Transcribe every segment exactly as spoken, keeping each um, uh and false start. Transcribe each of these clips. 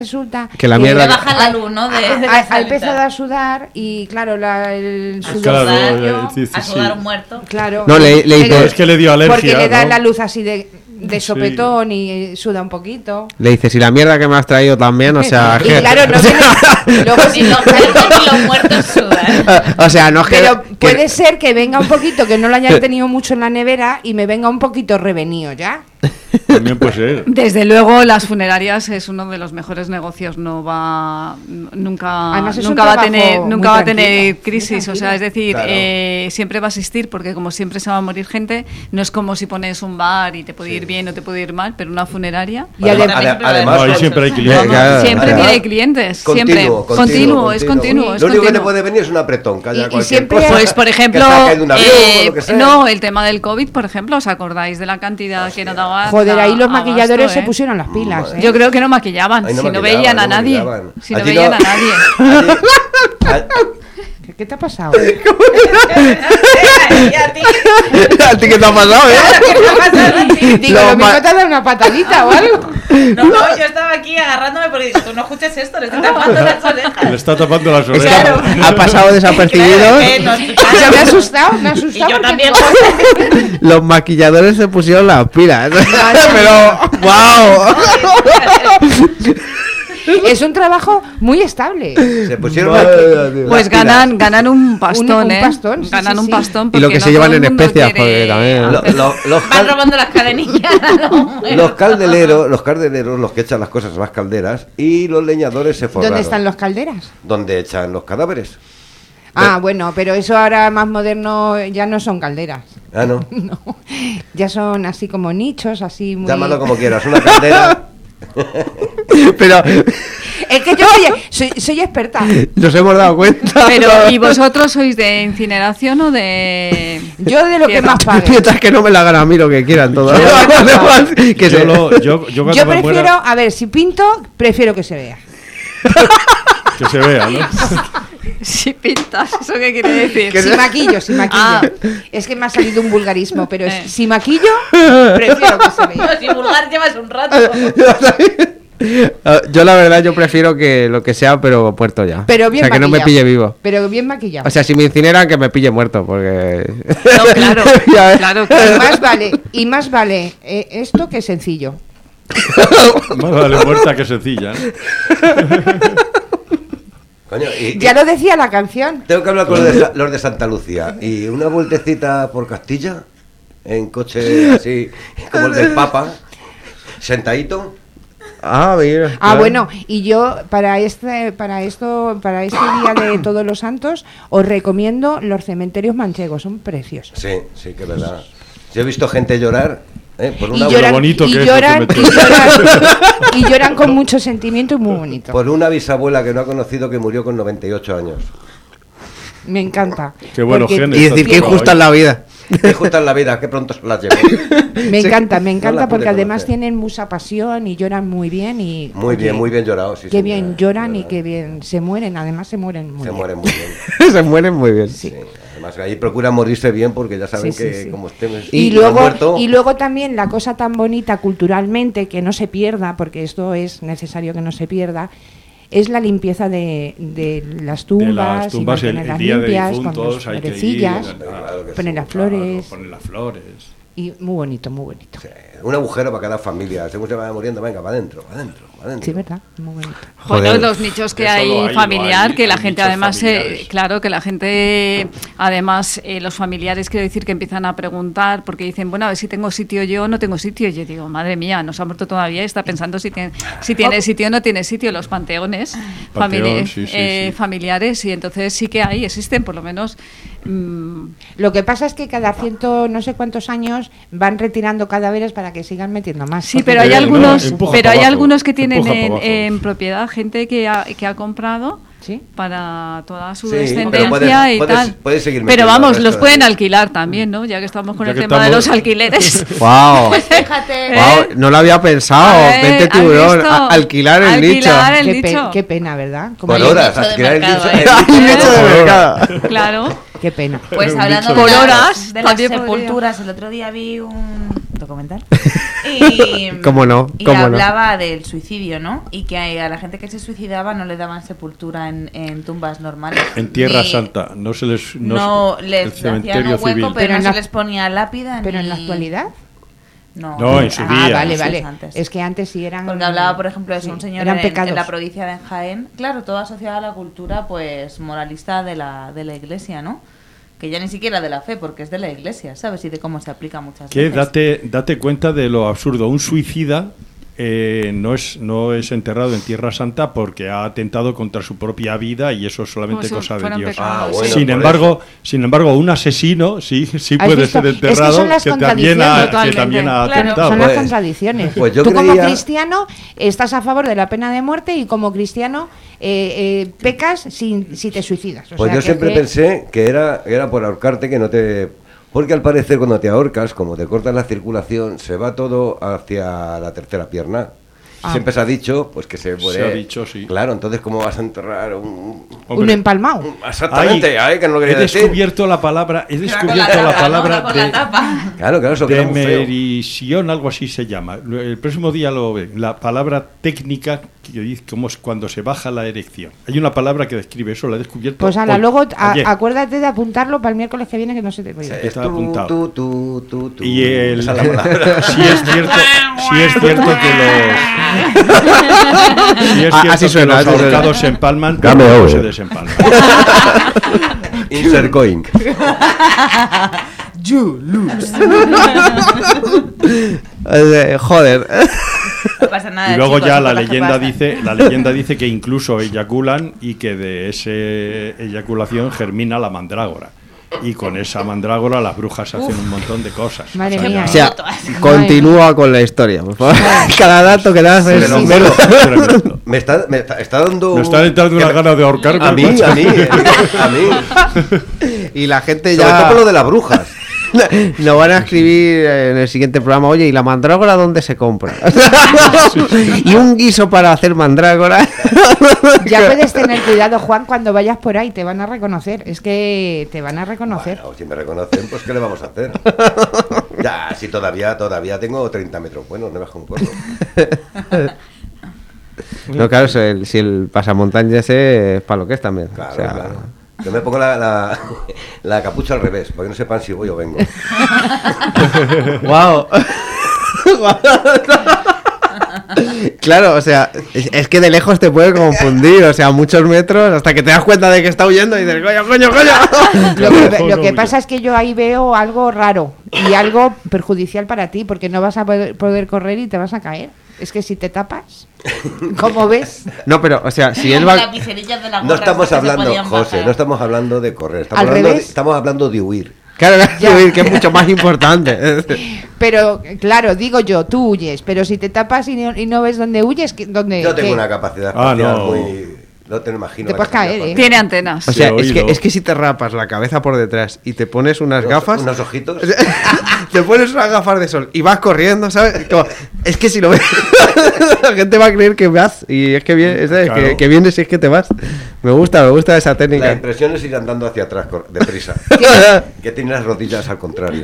Resulta que la mierda que baja la luz, ¿no? De, de ha, ha empezado a sudar y claro, la, el sudor claro, daño, sí, sí, a sudar sí. un muerto. claro, no le, le Pero dice, es que le dio alergia, porque le da ¿no? la luz así de, de Sí. sopetón y suda un poquito. le dice si la mierda que me has traído también, o sea, y que- claro, no viene, luego Ni los muertos ni los muertos sudan. o sea, no es que, pero que- puede ser que venga un poquito, que no lo haya tenido mucho en la nevera y me venga un poquito revenido ya. También puede ser. Desde luego las funerarias es uno de los mejores negocios, no va nunca Además, es nunca un va a trabajo tener muy nunca va a tranquilo, tener muy crisis, o sea, tranquilo. es decir, Claro. eh, siempre va a existir porque como siempre se va a morir gente, no es como si pones un bar y te puede ir bien o te puede ir mal, pero una funeraria Y además- Adem- Siempre además, No, ahí siempre hay clientes. Claro, siempre además, tiene clientes, continuo, siempre continuo, continuo, es continuo, es Lo único que te continuo. puede venir es un apretón, que haya Y- y cualquier siempre- cosa, Pues por ejemplo, que se ha caído un avión eh, o lo que sea. no, el tema del COVID, por ejemplo, ¿os acordáis de la cantidad que no daba? Joder, ahí los abasto, maquilladores eh? se pusieron las pilas. Madre. ¿eh? Yo creo que no maquillaban, Ahí no si no maquillaban, veían a no nadie, maquillaban. si no Allí veían no- a nadie. Allí- a- ¿Qué, qué te ha pasado? ¿Y a ti? ¿A ti qué te ha pasado, eh? ¿Qué te ha pasado a ti? Digo, Lo lo mismo ma- te ha dado una patadita o algo. No, no, yo estaba aquí agarrándome porque digo, tú no escuches esto, le estoy tapando las Le orejas. está tapando las Es que orejas. Claro. ha pasado desapercibido. Claro, que no escuchaba. Ya me ha asustado, me ha Y asustado. yo porque también. digo, Los maquilladores se pusieron las pilas. Pero, wow. es un trabajo muy estable. se pusieron Madre las- de Dios. Pues las pilas. ganan, ganan un pastón, un ¿eh? pastón, sí, ganan sí, un sí. pastón. Y lo porque que no se llevan todo el en mundo especias, quiere- porque también. Lo- lo- los, Van cal- robando las cadenillas. ¿no? los caldeleros, los caldeleros, los que echan las cosas a las calderas, y los leñadores se forraron. ¿Dónde están los calderas? Donde echan los cadáveres. Ah, bueno, pero eso ahora más moderno ya no son calderas. Ah, no. No, ya son así como nichos, así muy... Llámalo como quieras. Una caldera. Pero Es que yo soy, soy, soy experta. nos hemos dado cuenta. Pero, ¿y vosotros sois de incineración o de...? Yo de lo que Tierra. más pague. Mientras que no me la hagan a mí lo que quieran todos. Yo- Los demás, que yo, se- lo, yo, yo cuando Yo me prefiero, muera, a ver, si pinto, prefiero que se vea. que se vea, ¿no? Si pintas, ¿eso qué quiere decir? Si maquillo, si maquillo. Ah. Es que me ha salido un vulgarismo, pero es- Eh. si maquillo, prefiero que se vea. No, si vulgar llevas un rato. Ah, yo la verdad yo prefiero que lo que sea pero muerto ya. Pero bien o sea que no me maquillado. pille vivo. Pero bien maquillado. O sea, si me incineran que me pille muerto porque No, claro, Ya ves. claro, Y claro. más vale, y más vale eh, esto que sencillo. Más vale muerta que sencilla, ¿no? Coño, y- Ya y- lo decía la canción. Tengo que hablar con los de, Sa- los de Santa Lucía. Y una vueltecita por Castilla, en coche así, como el del Papa, sentadito. Ah, mira. Ah, claro. bueno, y yo para este para esto para este día de Todos los Santos os recomiendo los cementerios manchegos, son preciosos. Sí, sí, que es verdad. Yo he visto gente llorar, ¿eh? Por Y una, lloran, bonito y, que es lloran, el y, lloran, y lloran con mucho sentimiento y muy bonito. por una bisabuela que no ha conocido que murió con noventa y ocho años. Me encanta. Qué buenos Porque genes. Y decir que injusta es la vida. Qué justa es la vida, qué pronto se las llevo. Me encanta, me No encanta la pude porque además conocer. tienen mucha pasión y lloran muy bien y Muy bien, oye, muy bien llorado, sí. Qué señora, bien de lloran y verdad. qué bien se mueren, además se mueren muy Se bien. mueren muy bien. Se mueren muy bien. Sí. Además, ahí procuran morirse bien porque ya saben Sí, sí, que sí. como estemos Y, y luego muerto, y luego también la cosa tan bonita culturalmente que no se pierda, porque esto es necesario que no se pierda, es la limpieza de, de las tumbas, De las tumbas, y el, el mantenerlas día de limpias con difuntos las hay que ir, florecillas, a- Claro que poner sí, las flores Poner las flores. y muy bonito, muy bonito. sí, un agujero para cada familia. Según se vaya muriendo, venga, para adentro, para adentro, para adentro. Sí, verdad, muy bonito. Bueno, Joder. los nichos que Eso hay lo hay, lo familiar, hay, que la hay gente nichos además, eh, familiares. claro, que la gente, además, eh, los familiares, quiero decir, que empiezan a preguntar, porque dicen, bueno, a ver si tengo sitio yo o no tengo sitio. Y yo digo, madre mía, no se ha muerto todavía y está pensando si tiene, si tiene sitio o no tiene sitio. Los panteones Panteón, famili- sí, sí, eh, sí. familiares, y entonces sí que hay, existen, por lo menos. mm, Lo que pasa es que cada ciento no sé cuántos años van retirando cadáveres para que sigan metiendo más. Sí, porque- pero hay no, algunos, empuja pero para hay abajo, algunos que tienen empuja para en, abajo. en propiedad gente que ha, que ha comprado ¿Sí? para toda su Sí, pero descendencia puedes- y puedes- tal. puedes seguir pero metiendo vamos, al resto los de- pueden alquilar también, ¿no? Ya que estamos con Ya el que tema de estamos- los alquileres. Wow. Pues fíjate. Wow, no lo había pensado. Eh, Vente ¿has tiburón, visto? a- alquilar el Alquilar nicho. el Qué, pe- nicho. qué pena, ¿verdad? Como Por hay- horas, nicho de adquirir el mercado, nicho- ¿eh? el El nicho de mercado. Claro. Qué pena. Pues Un hablando nicho de de- las, Por horas, de las también podría. sepulturas, el otro día vi un, documental. Y, ¿Cómo no? y ¿Cómo no? hablaba del suicidio, ¿no? Y que a la gente que se suicidaba no le daban sepultura en, en tumbas normales. En Tierra Ni- Santa, no se les... No, No, el les hacían cementerio un hueco, civil. pero, Pero no en se la- les ponía lápida. Pero en la ni- actualidad. No, No, en su Ah, día. vale, Eso vale. es antes. Es que antes sí eran. Porque hablaba, por ejemplo, de sí, un señor eran en, pecados. en la provincia de Jaén. Claro, todo asociado a la cultura, pues, moralista de la, de la iglesia, ¿no? Que ya ni siquiera de la fe, porque es de la iglesia, ¿sabes? Y de cómo se aplica muchas Que veces. date, date cuenta de lo absurdo. Un suicida eh, no es no es enterrado en Tierra Santa porque ha atentado contra su propia vida y eso es solamente Como si cosa de fueran Dios. pecados. Ah, bueno, sin por embargo, sin embargo, un asesino sí sí ¿Has puede visto? ser Es que enterrado son las también ha, que contradicciones, también ha totalmente. atentado. Son Pues- las contradicciones. pues yo Tú como creía- cristiano estás a favor de la pena de muerte y como cristiano eh, eh, pecas si, si te suicidas. O Pues sea, yo que siempre es que- pensé que era, era por ahorcarte, que no te... Porque al parecer cuando te ahorcas, como te cortas la circulación, se va todo hacia la tercera pierna. Ah. Siempre se ha dicho, pues que se puede... Se ha dicho, sí. Claro, entonces ¿cómo vas a enterrar un... un Hombre, empalmado. Exactamente, ay, ay, que no lo he quería decir. descubierto la palabra, he Que va descubierto con la, tapa, ¿no? palabra Va con la de tapa. Claro, claro, eso queda muy feo. demerisión, algo así se llama. El próximo día lo ven. La palabra técnica que dice cómo es cuando se baja la erección. Hay una palabra que describe eso, la he descubierto. Pues ala, hoy, luego a- ayer. acuérdate de apuntarlo para el miércoles que viene que no se te olvide. Es Está tú, apuntado. tú, tú, tú, tú. Y el, Esa es la palabra. sí es cierto, sí es cierto que los, sí es Ah, cierto así que suena, los así suena. ahorcados se empalman, Dame pero no oro. se desempalman. Insert coin. Eh, joder. No pasa nada. Y luego chicos, ya son la cosas que leyenda pasan. dice, la leyenda dice que incluso eyaculan y que de esa eyaculación germina la mandrágora. Y con esa mandrágora las brujas hacen un montón de cosas. Madre O sea, mía. O sea, Madre continúa con la historia, por favor. Cada dato que das es... Tremendo, tremendo. Me está, me está, está dando... Me están entrando que unas me- ganas de ahorcarme. A mí, macho. a mí, a mí. Y la gente Sobre todo ya... por lo de las brujas. Nos van a escribir en el siguiente programa, oye, ¿y la mandrágora dónde se compra? Y un guiso para hacer mandrágora. Ya puedes tener cuidado, Juan, cuando vayas por ahí, te van a reconocer. Es que te van a reconocer. Bueno, si me reconocen, pues ¿qué le vamos a hacer? Ya, si todavía, todavía tengo treinta metros buenos, no me bajo un porro. No, claro, si el, si el pasamontaña ese es para lo que es también. Claro, O sea, claro. Yo me pongo la, la, la capucha al revés, para que no sepan si voy o vengo. ¡Guau! Claro, o sea, es, es que de lejos te puede confundir, o sea, muchos metros, hasta que te das cuenta de que está huyendo y dices, coño, coño, coño. Lo que, Ojo, lo no que huye. pasa es que yo ahí veo algo raro y algo perjudicial para ti, porque no vas a poder, poder correr y te vas a caer. Es que si te tapas, ¿cómo ves? No, pero, o sea, si él Las va... piserillas de la No gorra estamos estas que se hablando, podían José, bajar. no estamos hablando de correr, estamos, ¿Al hablando de, revés? estamos hablando de huir. Claro, Ya. que es mucho más importante. Pero, claro, digo yo, tú huyes, pero si te tapas y no, y no ves dónde huyes, ¿qué- ¿dónde? Yo tengo qué? una capacidad Ah, espacial no. muy... No te lo imagino. Te la puedes capacidad caer, ¿eh? espacial. Tiene antenas. O sea, Sí, es que, oído. es que si te rapas la cabeza por detrás y te pones unas Unos- gafas... Unos ojitos. Te pones unas gafas de sol y vas corriendo, ¿sabes? Como, es que si lo ves, la gente va a creer que vas y es que vienes, ¿sabes? Claro. que, que vienes y es que te vas. Me gusta, me gusta esa La técnica. impresión es ir andando hacia atrás, cor- deprisa. Que tiene las rodillas al contrario.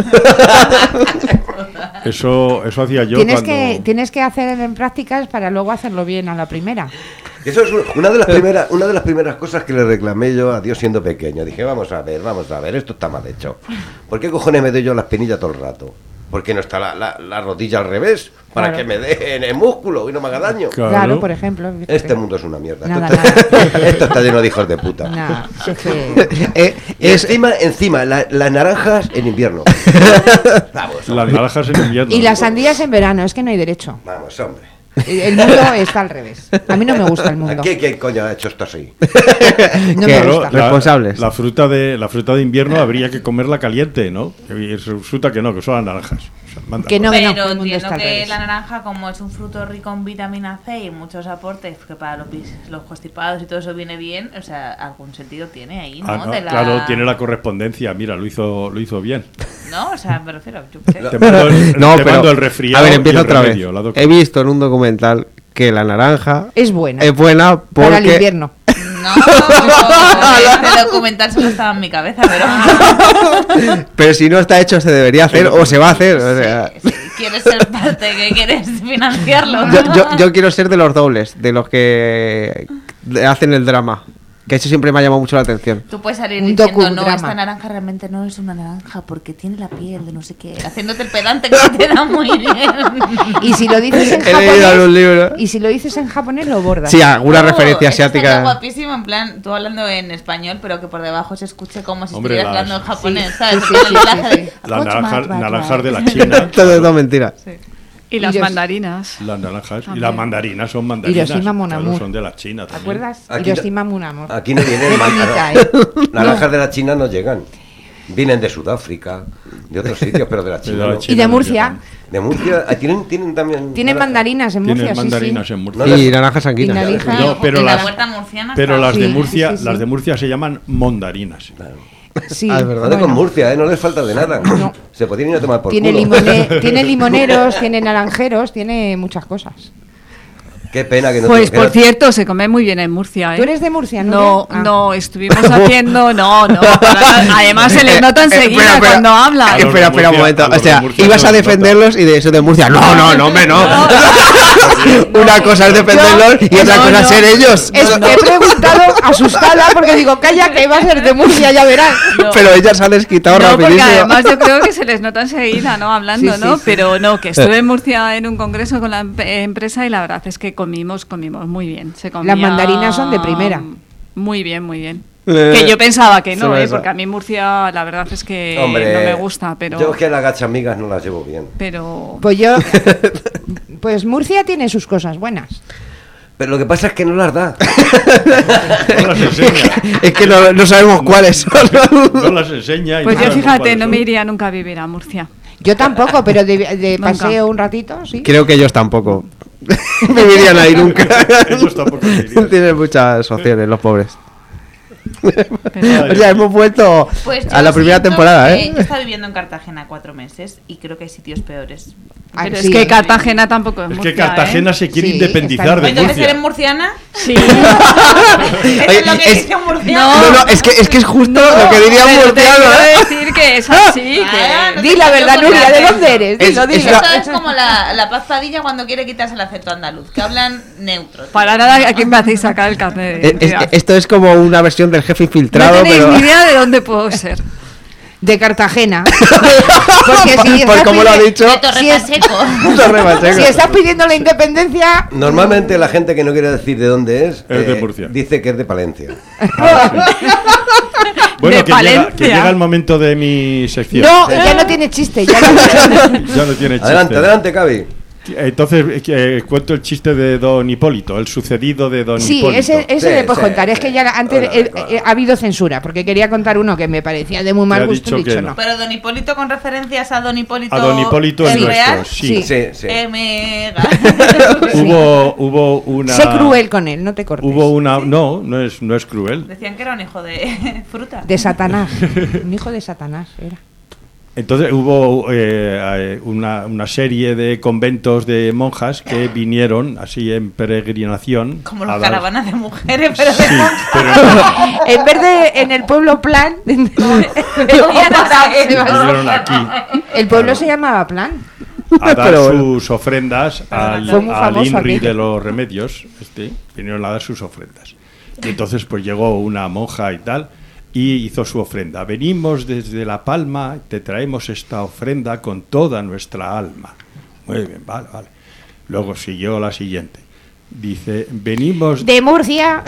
Eso, eso hacía yo Tienes, cuando... que, tienes que hacer en prácticas para luego hacerlo bien a la primera. Eso es una de las primeras, una de las primeras cosas que le reclamé yo a Dios siendo pequeño. Dije, vamos a ver, vamos a ver, esto está mal hecho. ¿Por qué cojones me doy yo la espinilla todo el rato? ¿Por qué no está la, la, la rodilla al revés? Para Claro. que me dé en el músculo y no me haga daño. Claro. Claro, por ejemplo. fíjate. Este mundo es una mierda. Nada, esto, nada. esto está lleno de hijos de puta. Nah, si es que- Eh, Y es, encima, encima la- las naranjas en invierno. Vamos, Las hombre. naranjas en invierno. Y las sandías en verano, es que no hay derecho. Vamos, hombre. El el mundo está al revés. A mí no me gusta el mundo. ¿Qué, ¿Qué coño ha hecho esto así? No ¿Qué? me Claro, gusta. la- Responsables. La, fruta de la fruta de invierno habría que comerla caliente, ¿no? Y resulta que no, que son las naranjas. O sea, manda. Que no, que no, Pero el mundo entiendo está al que revés. la naranja, como es un fruto rico en vitamina C y muchos aportes, que para los, pis- los constipados y todo eso viene bien, o sea, algún sentido tiene ahí, ¿no? Ah, no, De la- Claro, tiene la correspondencia. Mira, lo hizo, lo hizo bien. No, o sea, me refiero, yo qué sé. Te mando el, no, te pero, mando el resfriado. a ver, y empieza el otra remedio, vez. la doc- He visto en un documental que la naranja Es buena. es buena porque... Para el invierno. No, este documental solo estaba en mi cabeza, pero... Pero si no está hecho se debería hacer o se va a hacer. O sea, Sí, sí. quieres ser parte, que quieres financiarlo. Yo, yo, yo quiero ser de los dobles, de los que hacen el drama. Que eso siempre me ha llamado mucho la atención. Tú puedes salir Un diciendo, no, docudrama. esta naranja realmente no es una naranja porque tiene la piel de no sé qué, haciéndote el pedante que te da muy bien. Y si lo dices en He leído algún japonés, libro. y si lo dices en japonés lo bordas. Sí, alguna No, referencia eso estaría asiática. guapísimo, en plan, tú hablando en español, pero que por debajo se escuche como si Hombre, estuvieras las- hablando en japonés, sí, ¿sabes? sí, Con sí, el doblaje sí, de- sí. Las naranjas, naranjas de la China. Todo es todo mentira. Y las Hiros- mandarinas. Las naranjas. Y También. las mandarinas son mandarinas. Hiroshima, Mon claro, Amour. son de la China ¿Te también. acuerdas? Aquí Hiroshima, Mon Amour. Aquí no vienen Qué man- bonita, nar- ¿eh? naranjas de la China no llegan. Vienen de Sudáfrica, de otros sitios, pero de la De China. la no. China Y de no Murcia. llegan. De Murcia, ah, tienen, tienen también. Tienen naranja. mandarinas en Murcia, Tienen sí, mandarinas sí. en Murcia. No, Y naranjas Y sanguinas. naranja- No, pero y la las- huerta murciana Pero está- las de Sí, Murcia, sí, sí, las sí. de Murcia se llaman mondarinas. Sí, Ah, es verdad. Ande con bueno. Murcia, ¿eh? No les falta de nada. No. Se podrían ir a tomar por Tiene, culo. limone- tiene limoneros, tiene naranjeros, tiene muchas cosas. Qué pena que no Pues te- que por no- cierto, se come muy bien en Murcia, ¿eh? ¿Tú eres de Murcia, no? No, Ah. no, estuvimos haciendo, no, no. para nada. Además se les nota Eh, enseguida espera, espera. cuando hablan. A los Espera, de espera un Murcia- momento. a los O sea, de Murcia ibas se a les nota. defenderlos y de eso de Murcia. No, no, no, hombre, no. Una cosa es defenderlos y otra no, cosa es no. ser ellos. Es- He preguntado asustada porque digo, calla, que va a ser de Murcia, ya verás. No. Pero ellas han desquitado No, porque rapidísimo. además yo creo que se les nota enseguida, ¿no? Hablando, Sí, sí, ¿no? sí. Pero no, que estuve en Murcia en un congreso con la em- empresa y la verdad es que comimos, comimos muy bien. Se comía Las mandarinas son de primera. Muy bien, muy bien. Eh, Que yo pensaba que no, se me ¿eh? sa- Porque a mí Murcia la verdad es que Hombre, no me gusta, pero... Yo es que las gachamigas no las llevo bien. pero Pues yo. Pues Murcia tiene sus cosas buenas. Pero lo que pasa es que no las da. No las enseña. Es que no, no sabemos cuáles son. No las enseña. y Pues no yo sabemos fíjate, cuáles no son. me iría nunca a vivir a Murcia. Yo tampoco, pero de, de Nunca. paseo un ratito, sí. Creo que ellos tampoco. Vivirían ahí nunca. Ellos tampoco vivirían. Tienen muchas opciones, los pobres. Pero- O sea, hemos vuelto Pues a yo la primera siento temporada, que ¿eh? Yo he estado viviendo en Cartagena cuatro meses y creo que hay sitios peores. Ah, Pero sí. es que Cartagena tampoco es Es Murcia, que Cartagena ¿eh? se quiere Sí, independizar está de Entonces, ¿eres Murcia. murciana? Sí. Eso Oye, es lo que es- dice un murciano. No, no, es que es, que es justo lo que diría un Pero te murciano, quiero ¿eh? decir que es así, Ah, que... no Di te la calles verdad, por Nuria, ¿de delante. dónde eres? Es- Dilo, es dilo. la- Esto es como la, la Paz Padilla cuando quiere quitarse el acento andaluz, que hablan neutro. tío. Para nada, aquí me hacéis sacar el carnet de Es- es- identidad. esto es como una versión del jefe No infiltrado, tenéis pero... ni idea de dónde puedo ser. De Cartagena. Porque si Por estás como lo ha pidi- dicho... De Torre Si es- Pacheco. Torre Pacheco. Si estás pidiendo la independencia, Normalmente la gente que no quiere decir de dónde es, Es de Murcia. dice que es de Palencia. Bueno, de que llega, Palencia. que llega el momento de mi sección. no, ya no tiene chiste. Ya no Ya no tiene chiste. Adelante, adelante, Cavi. Entonces, eh, que, eh, cuento el chiste de Don Hipólito, el sucedido de Don Sí, Hipólito. ese, ese Sí, le puedo sí, contar. Es sí. que ya antes Hola, eh, hola. eh, ha habido censura, porque quería contar uno que me parecía de muy Te mal ha gusto. dicho He dicho que no. no. Pero Don Hipólito con referencias a Don Hipólito. A Don Hipólito el el real. nuestro, sí. Sí. Sí, sí. M. Hubo, hubo una... Sé cruel con él, no te cortes. Hubo una... No, no es, no es cruel. Decían que era un hijo de fruta. De Satanás. Un hijo de Satanás era. Entonces hubo eh, eh, una, una serie de conventos de monjas que vinieron así en peregrinación. Como a las dar- caravanas de mujeres, pero de Sí, monjas. pero En vez de en el pueblo Plan, venían a San Sebastián. vinieron aquí El pueblo se llamaba Plan. a dar Pero bueno. sus ofrendas al, Fue muy al famoso INRI aquello. de los remedios. Este, vinieron a dar sus ofrendas. Y entonces pues llegó una monja y tal y hizo su ofrenda. Venimos desde La Palma, te traemos esta ofrenda con toda nuestra alma. Muy bien, vale, vale. Luego siguió la siguiente. Dice, venimos... De Murcia.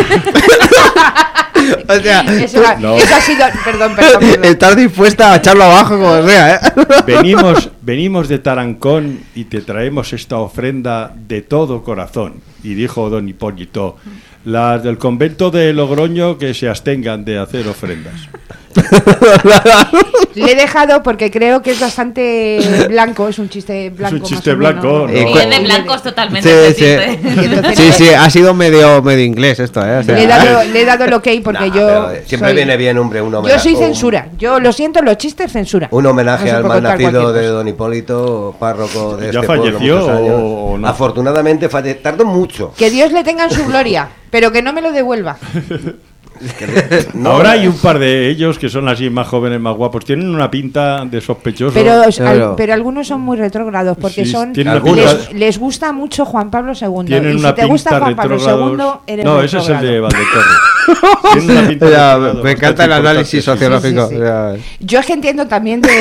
O sea, Eso, ha- No. eso ha sido. Perdón, perdón. perdón. estás dispuesta a echarlo abajo como sea, ¿eh? Venimos, venimos de Tarancón y te traemos esta ofrenda de todo corazón. Y dijo don Hipólito, las del convento de Logroño que se abstengan de hacer ofrendas. Le he dejado porque creo que es bastante blanco. Es un chiste blanco. Es un chiste más o menos. blanco, ¿no? Y es de blancos totalmente. Sí, ese sí. chiste. Y entonces Sí, le- sí, ha sido medio, medio inglés esto, ¿eh? O sea, Le he dado, le he dado el ok porque Nah, yo. pero, eh, siempre soy- viene bien, hombre, un Yo homenaje. soy un- censura. Yo lo siento, los chistes censura. Un homenaje No se al puede mal contar nacido cualquier de cosa. Don Hipólito, párroco de ¿Ya este pueblo falleció muchos años. o- o no? Afortunadamente falle... tardó mucho. Que Dios le tenga en su gloria, pero que no me lo devuelva. No, Ahora hay un par de ellos que son así más jóvenes, más guapos. Tienen una pinta de sospechosos. Pero, Claro. al- pero algunos son muy retrógrados porque Sí, son tienen una les, pinta- les gusta mucho Juan Pablo segundo. Tienen y una si te gusta pinta Juan Pablo retrógrados. segundo, eres No, ese es el de retrógrado. Valdetorre. Tienen una pinta Ya, retrógrado me encanta el bastante análisis importante, sí, sí. sociológico. sí, sí. Ya. Yo es que entiendo también de...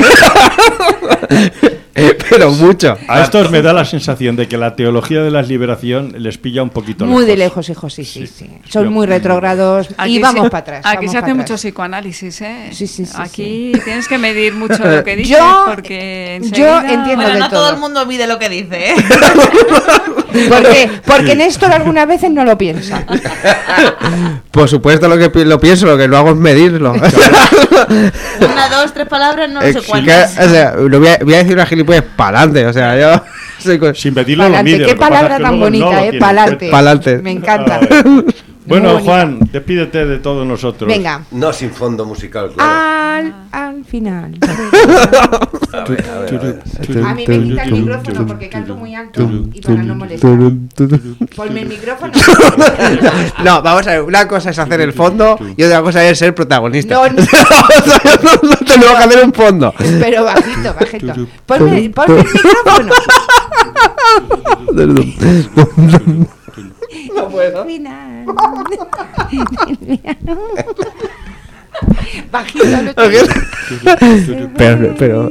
Pero mucho. A estos me da la sensación de que la teología de la liberación les pilla un poquito muy de lejos, hijo, sí, sí, sí. Son Yo- muy retrógrados y vamos se- para atrás. Aquí vamos se hace pa' mucho atrás. psicoanálisis, ¿eh? Sí, sí, sí, Aquí tienes que medir mucho lo que dices Yo- porque yo enseguida- entiendo Bueno, de no todo. todo el mundo mide lo que dice, ¿eh? Porque, porque Néstor algunas veces no lo piensa. Por supuesto, lo que pi- lo pienso, lo que no hago es medirlo. Una, dos, tres palabras, no Es sé que, cuántas. o sea, no voy, a, voy a decir una gilipollas para adelante. O sea, yo soy con- Sin pedirlo lo Pa'lante, mide. qué lo que pasa palabra es que tan luego no bonita, lo eh, tiene en pa'lante. cuenta. Pa'lante. Me encanta. A ver. Bueno, bonita. Juan, despídete de todos nosotros. Venga, No sin fondo musical, claro. al, al final. A ver, a ver, a ver. A mí me quita el micrófono porque canto muy alto y para no molestar. Ponme el micrófono. No, vamos a ver, una cosa es hacer el fondo y otra cosa es ser protagonista. No, no. no tenemos que hacer un fondo. Pero bajito, bajito. Ponme, ponme el micrófono. No puedo. Final. Bajito. lo Pero, pero.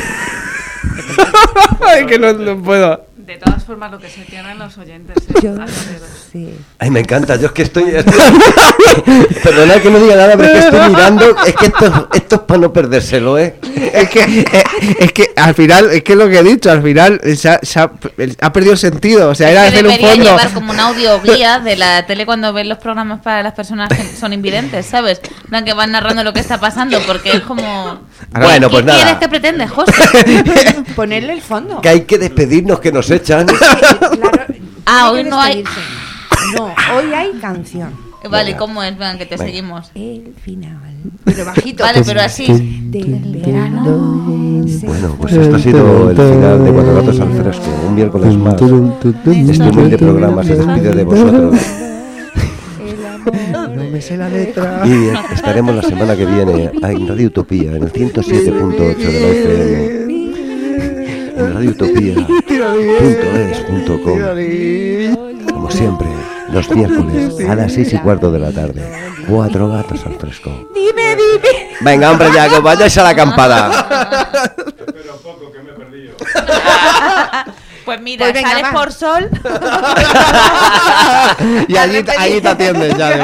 Ay, que no, no puedo. De todas formas, lo que se pierden los oyentes. ¿eh? Yo Alrededor. sí. Ay, me encanta, yo es que estoy... estoy... Perdonad que no diga nada, pero es que estoy mirando, es que esto, esto es para no perdérselo, ¿eh? Es que, eh, es que al final, es que lo que he dicho, al final se ha, se ha- ha perdido el sentido. O sea, era Que hacer un debería fondo. llevar como un audio guía de la tele cuando ven los programas para las personas que son invidentes, ¿sabes? En que van narrando lo que está pasando, porque es como... Bueno, pues ¿Qué quieres nada, que pretendes, José? Ponerle el fondo. que hay que despedirnos, que nos echan. Claro, Ah, tiene hoy que no hay- despedirse. No, hoy hay canción. Vale, ¿cómo es? Venga, que te seguimos. El final. Pero bajito. Vale, pero así. Del verano. Bueno, pues esto ha sido el final de Cuatro Gatos al Fresco, un miércoles más. Este humilde programa se despide de vosotros. No me sé la letra. Y estaremos la semana que viene en Radio Utopía, en el ciento siete punto ocho de la F M. En radioutopía punto es punto com. Como siempre, los miércoles a las seis y cuarto de la tarde. Cuatro Gatos al Fresco. Dime, dime. Venga, hombre, ya que os vayáis a la acampada. Espera un poco, que me he perdido. Pues mira, Pues venga, sales va. por sol. Y allí, allí te atienden ya. de